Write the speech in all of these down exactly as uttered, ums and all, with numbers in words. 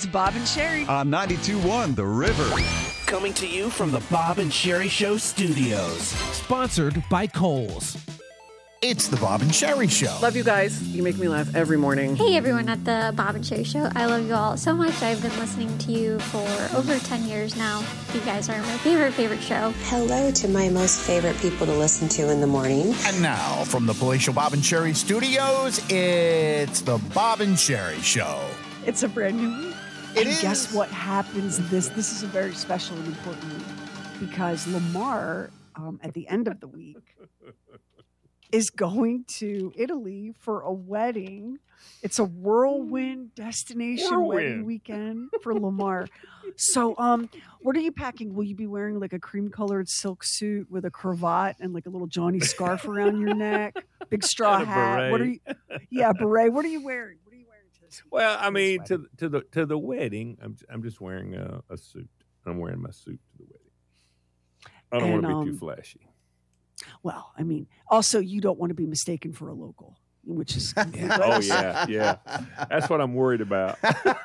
It's Bob and Sherry. On ninety-two point one The River. Coming to you from the Bob and Sherry Show studios. Sponsored by Kohl's. It's the Bob and Sherry Show. Love you guys. You make me laugh every morning. Hey, everyone at the Bob and Sherry Show. I love you all so much. I've been listening to you for over ten years now. You guys are my favorite, favorite show. Hello to my most favorite people to listen to in the morning. And now, from the Palatial Bob and Sherry studios, it's the Bob and Sherry Show. It's a brand new week. It and is. Guess what happens? This This is a very special and important week because Lamar, um, at the end of the week, is going to Italy for a wedding. It's a whirlwind destination Whirlwind. wedding weekend for Lamar. So, um, what are you packing? Will you be wearing like a cream-colored silk suit with a cravat and like a little Johnny scarf around your neck, big straw And a hat? beret. What are you? Yeah, beret. What are you wearing? What are you wearing to this? Well, I this mean, wedding? to to the to the wedding, I'm I'm just wearing a, a suit. I'm wearing my suit to the wedding. I don't And, want to be um, too flashy. Well, I mean, also you don't want to be mistaken for a local, which is Oh yeah, yeah. That's what I'm worried about.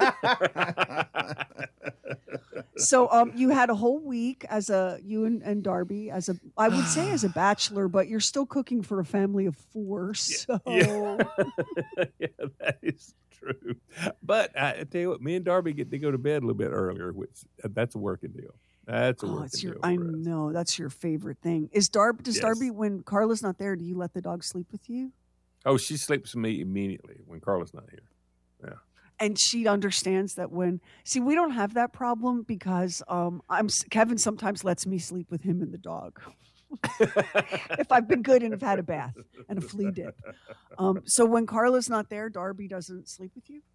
So um, you had a whole week as a you and, and Darby as a I would say as a bachelor, but you're still cooking for a family of four. So Yeah, yeah, that is true. But I, I tell you what, me and Darby get to go to bed a little bit earlier, which uh, that's a working deal. That's a oh, working it's your deal. I for us. know that's your favorite thing. Is Darby does Yes. Darby when Carla's not there? Do you let the dog sleep with you? Oh, she sleeps with me immediately when Carla's not here. Yeah. And she understands that when see we don't have that problem because um I'm Kevin sometimes lets me sleep with him and the dog if I've been good and have had a bath and a flea dip. Um, so when Carla's not there, Darby doesn't sleep with you.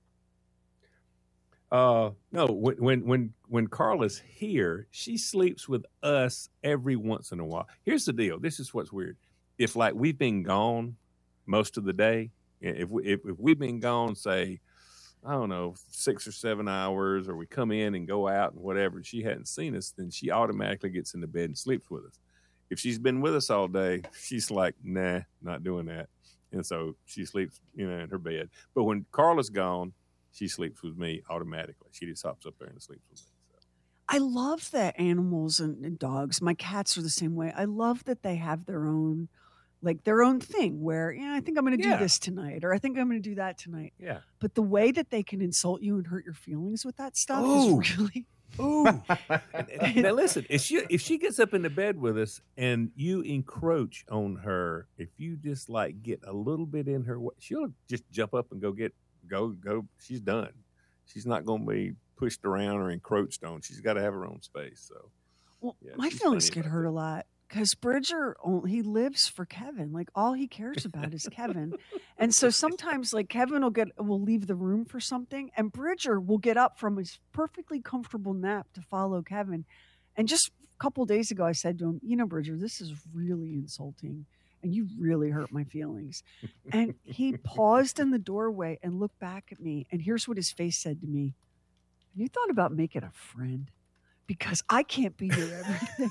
Uh, no, when, when when when Carla's here, she sleeps with us every once in a while. Here's the deal. This is what's weird. If like we've been gone most of the day, if we if, if we've been gone, say, I don't know, six or seven hours, or we come in and go out and whatever, and she hadn't seen us, then she automatically gets into bed and sleeps with us. If she's been with us all day, she's like, nah, not doing that. And so she sleeps, you know, in her bed. But when Carla's gone, she sleeps with me automatically. She just hops up there and sleeps with me. So. I love that animals and, and dogs. My cats are the same way. I love that they have their own, like their own thing where, yeah, I think I'm going to Yeah. do this tonight, or I think I'm going to do that tonight. Yeah. But the way that they can insult you and hurt your feelings with that stuff Ooh. is really. Ooh. Now listen, if she if she gets up into bed with us and you encroach on her, if you just like get a little bit in her way, she'll just jump up and go get go go. She's done. She's not going to be pushed around or encroached on. She's got to have her own space. So, Well, yeah, my she's feelings funny get about hurt that. a lot because Bridger, only, he lives for Kevin. Like all he cares about is Kevin. And so sometimes like Kevin will get, will leave the room for something and Bridger will get up from his perfectly comfortable nap to follow Kevin. And just a couple days ago, I said to him, you know, Bridger, this is really insulting and you really hurt my feelings. And he paused in the doorway and looked back at me. And here's what his face said to me. Have you thought about making a friend? Because I can't be your everything.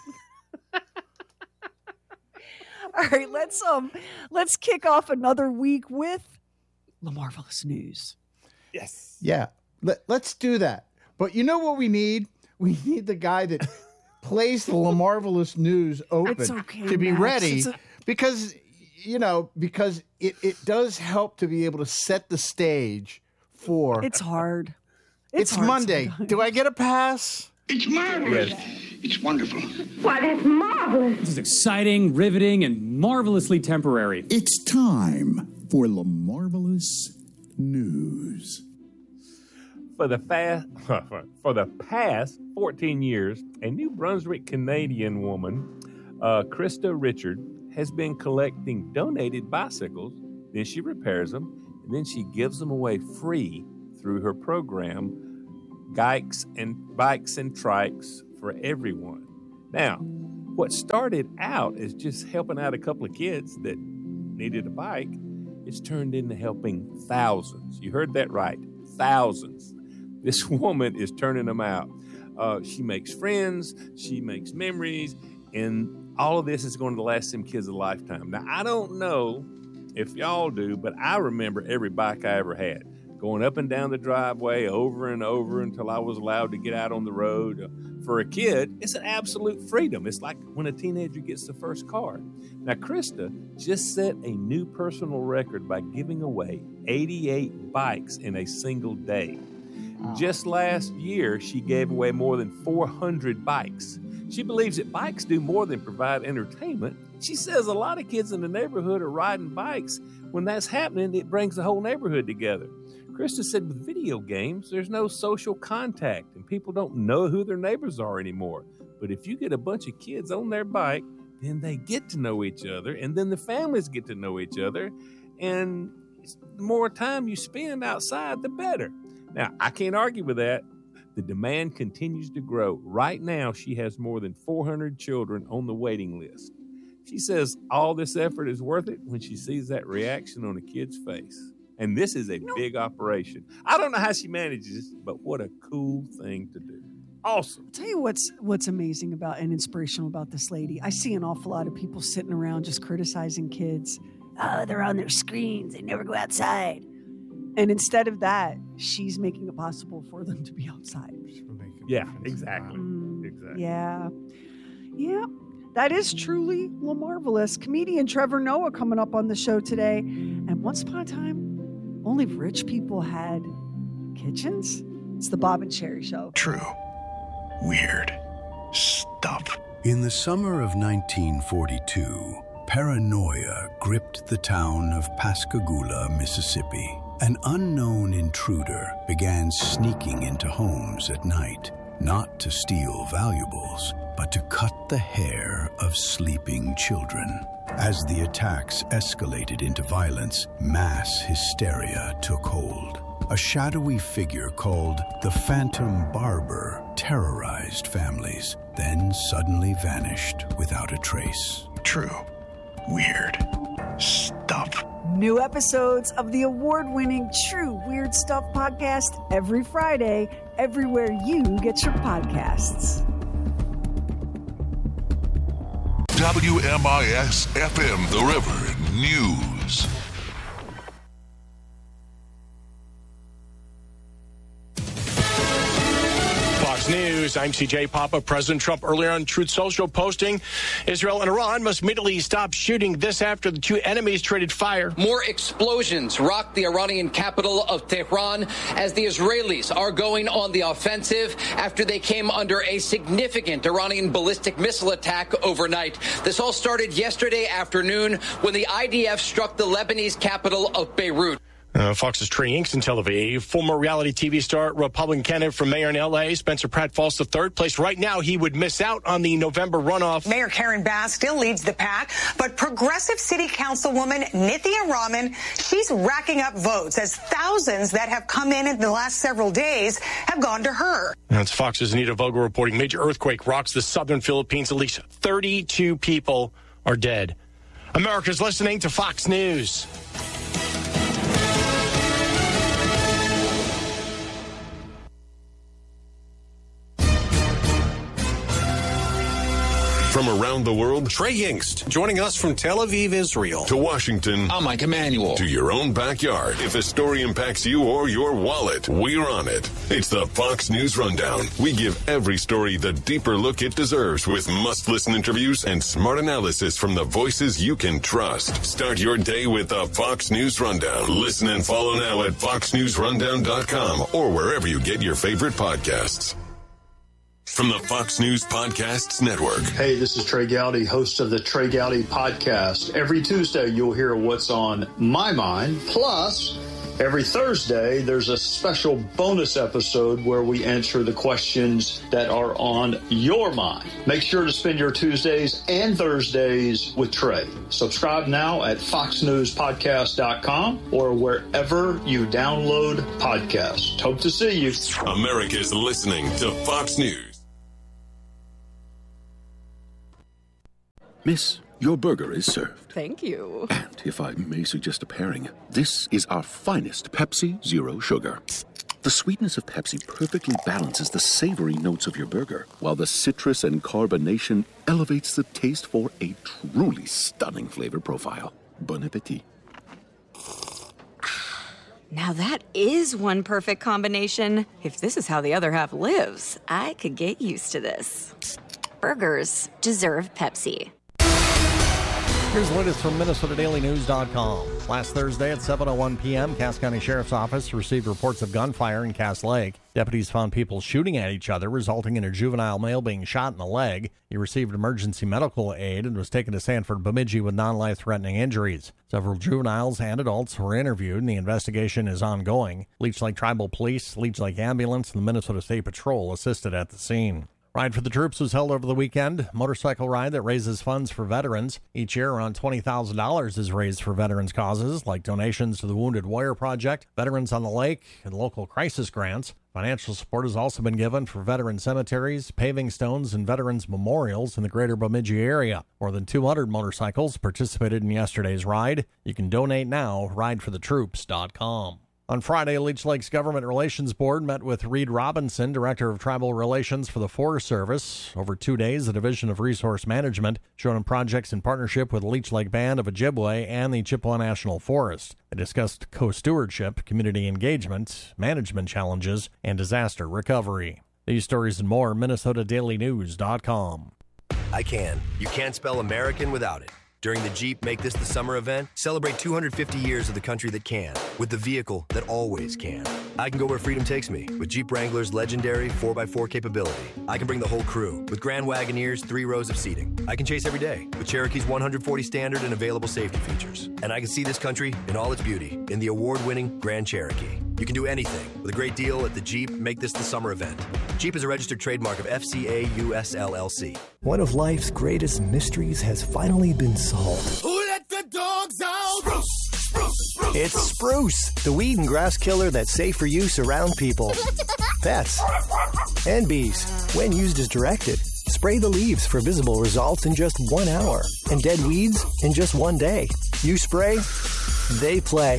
All right, let's um let's kick off another week with the marvelous news. Yes. Yeah, Let, let's do that. But you know what we need? We need the guy that plays the LaMarvelous News open It's okay, to be Max. ready It's a- because, you know, because it, it does help to be able to set the stage for... It's hard. It's, hard Monday. sometimes. Do I get a pass? It's marvelous. Yes. It's wonderful. Why, that's marvelous. This is exciting, riveting, and marvelously temporary. It's time for the Marvelous News. For the fast, for the past fourteen years, a New Brunswick Canadian woman, uh, Krista Richard, has been collecting donated bicycles. Then she repairs them, and then she gives them away free through her program, Gikes and Bikes and Trikes for Everyone. Now, what started out as just helping out a couple of kids that needed a bike, it's turned into helping thousands. You heard that right, thousands. This woman is turning them out. Uh, she makes friends, she makes memories, and all of this is going to last them kids a lifetime. Now, I don't know if y'all do, but I remember every bike I ever had. Of going up and down the driveway over and over until I was allowed to get out on the road. For a kid, it's an absolute freedom. It's like when a teenager gets the first car. Now, Krista just set a new personal record by giving away eighty-eight bikes in a single day. Oh. Just last year, she gave away more than four hundred bikes. She believes that bikes do more than provide entertainment. She says a lot of kids in the neighborhood are riding bikes. When that's happening, it brings the whole neighborhood together. Krista said with video games, there's no social contact and people don't know who their neighbors are anymore. But if you get a bunch of kids on their bike, then they get to know each other, and then the families get to know each other. And the more time you spend outside, the better. Now, I can't argue with that. The demand continues to grow. Right now, she has more than four hundred children on the waiting list. She says all this effort is worth it when she sees that reaction on a kid's face. And this is a no. big operation. I don't know how she manages, but what a cool thing to do. Awesome. I'll tell you what's what's amazing about and inspirational about this lady. I see an awful lot of people sitting around just criticizing kids. Oh, they're on their screens. They never go outside. And instead of that, she's making it possible for them to be outside. Yeah, exactly. Mm, exactly. Yeah. Yeah. That is truly LaMarvelous. Comedian Trevor Noah coming up on the show today. And once upon a time, only rich people had kitchens. It's the Bob and Sherry Show. True. Weird stuff. In the summer of nineteen forty-two, paranoia gripped the town of Pascagoula, Mississippi. An unknown intruder began sneaking into homes at night, not to steal valuables, but to cut the hair of sleeping children. As the attacks escalated into violence, mass hysteria took hold. A shadowy figure called the Phantom Barber terrorized families, then suddenly vanished without a trace. True. Weird stuff. New episodes of the award-winning True Weird Stuff podcast every Friday, everywhere you get your podcasts. W M I S F M The River News. Fox News, I'm C J Papa. President Trump earlier on Truth Social posting, Israel and Iran must immediately stop shooting. This after the two enemies traded fire. More explosions rocked the Iranian capital of Tehran as the Israelis are going on the offensive after they came under a significant Iranian ballistic missile attack overnight. This all started yesterday afternoon when the I D F struck the Lebanese capital of Beirut. Uh, Fox's Trey Inks in Tel Aviv. Former reality T V star, Republican candidate for mayor in L A, Spencer Pratt, falls to third place. Right now, he would miss out on the November runoff. Mayor Karen Bass still leads the pack, but progressive city councilwoman Nithya Raman, she's racking up votes as thousands that have come in in the last several days have gone to her. That's Fox's Anita Vogel reporting. Major earthquake rocks the southern Philippines. At least thirty-two people are dead. America's listening to Fox News. From around the world, Trey Yingst, joining us from Tel Aviv, Israel. To Washington. I'm Mike Emanuel. To your own backyard. If a story impacts you or your wallet, we're on it. It's the Fox News Rundown. We give every story the deeper look it deserves with must-listen interviews and smart analysis from the voices you can trust. Start your day with the Fox News Rundown. Listen and follow now at fox news rundown dot com or wherever you get your favorite podcasts. From the Fox News Podcasts Network. Hey, this is Trey Gowdy, host of the Trey Gowdy Podcast. Every Tuesday, you'll hear what's on my mind. Plus, every Thursday, there's a special bonus episode where we answer the questions that are on your mind. Make sure to spend your Tuesdays and Thursdays with Trey. Subscribe now at fox news podcast dot com or wherever you download podcasts. Hope to see you. America's listening to Fox News. Miss, your burger is served. Thank you. And if I may suggest a pairing, this is our finest Pepsi Zero Sugar. The sweetness of Pepsi perfectly balances the savory notes of your burger, while the citrus and carbonation elevates the taste for a truly stunning flavor profile. Bon appetit. Now that is one perfect combination. If this is how the other half lives, I could get used to this. Burgers deserve Pepsi. Here's the latest from Minnesota Daily News dot com. Last Thursday at seven oh one p.m., Cass County Sheriff's Office received reports of gunfire in Cass Lake. Deputies found people shooting at each other, resulting in a juvenile male being shot in the leg. He received emergency medical aid and was taken to Sanford Bemidji with non-life-threatening injuries. Several juveniles and adults were interviewed, and the investigation is ongoing. Leech Lake Tribal Police, Leech Lake Ambulance, and the Minnesota State Patrol assisted at the scene. Ride for the Troops was held over the weekend, motorcycle ride that raises funds for veterans. Each year, around twenty thousand dollars is raised for veterans causes, like donations to the Wounded Warrior Project, Veterans on the Lake, and local crisis grants. Financial support has also been given for veteran cemeteries, paving stones, and veterans memorials in the greater Bemidji area. More than two hundred motorcycles participated in yesterday's ride. You can donate now, ride for the troops dot com. On Friday, Leech Lake's Government Relations Board met with Reed Robinson, Director of Tribal Relations for the Forest Service. Over two days, the Division of Resource Management showed him projects in partnership with Leech Lake Band of Ojibwe and the Chippewa National Forest. They discussed co-stewardship, community engagement, management challenges, and disaster recovery. These stories and more, Minnesota Daily News dot com. I can. You can't spell American without it. During the Jeep Make This the Summer event, celebrate two hundred fifty years of the country that can, with the vehicle that always can. I can go where freedom takes me with Jeep Wrangler's legendary four by four capability. I can bring the whole crew with Grand Wagoneer's three rows of seating. I can chase every day with Cherokee's one hundred forty standard and available safety features. And I can see this country in all its beauty in the award-winning Grand Cherokee. You can do anything with a great deal at the Jeep Make This the Summer event. Jeep is a registered trademark of F C A U S L L C. One of life's greatest mysteries has finally been solved. Who let the dogs out? Spruce, spruce, spruce. It's Spruce, the weed and grass killer that's safe for use around people, pets, and bees. When used as directed, spray the leaves for visible results in just one hour, and dead weeds in just one day. You spray, they play.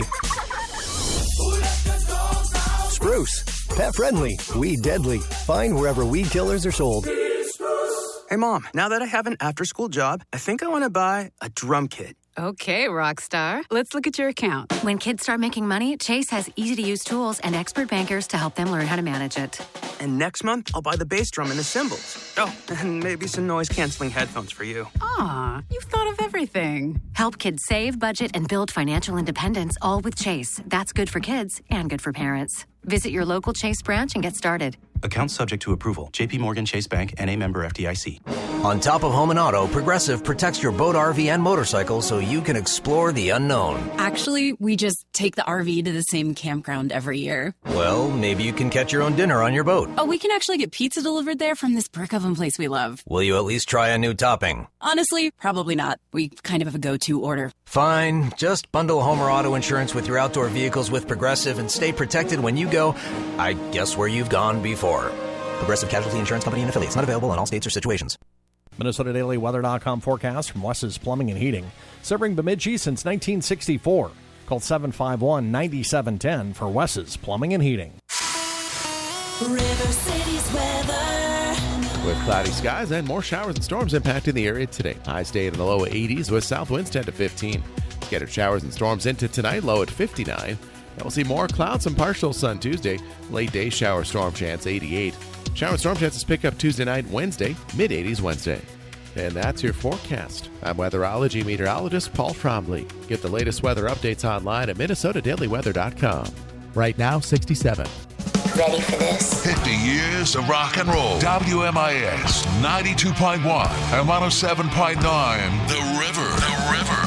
Spruce, pet friendly, weed deadly. Find wherever weed killers are sold. Hey, Mom, now that I have an after-school job, I think I want to buy a drum kit. Okay, rock star. Let's look at your account. When kids start making money, Chase has easy-to-use tools and expert bankers to help them learn how to manage it. And next month, I'll buy the bass drum and the cymbals. Oh, and maybe some noise-canceling headphones for you. Aw, you've thought of everything. Help kids save, budget, and build financial independence, all with Chase. That's good for kids and good for parents. Visit your local Chase branch and get started. Account subject to approval. J P Morgan Chase Bank, N A member F D I C. On top of home and auto, Progressive protects your boat, R V, and motorcycle so you can explore the unknown. Actually, we just take the R V to the same campground every year. Well, maybe you can catch your own dinner on your boat. Oh, we can actually get pizza delivered there from this brick oven place we love. Will you at least try a new topping? Honestly, probably not. We kind of have a go-to order. Fine. Just bundle home or auto insurance with your outdoor vehicles with Progressive and stay protected when you go, I guess, where you've gone before. Progressive Casualty Insurance Company and affiliates. Not available in all states or situations. Minnesota Daily Weather dot com forecast from Wes's Plumbing and Heating. Serving Bemidji since nineteen sixty-four. Call seven five one, nine seven one zero for Wes's Plumbing and Heating. River City's weather. With cloudy skies and more showers and storms impacting the area today. Highs stay in the low eighties with south winds ten to fifteen. Scattered showers and storms into tonight, low at fifty-nine. And we'll see more clouds and partial sun Tuesday. Late day shower storm chance eighty-eight. Shower and storm chances pick up Tuesday night, Wednesday, mid eighties Wednesday. And that's your forecast. I'm weatherology meteorologist Paul Trombley. Get the latest weather updates online at Minnesota Daily Weather dot com. Right now, sixty-seven. Ready for this? fifty years of rock and roll. W M I S ninety-two point one and one oh seven point nine. The River. The River.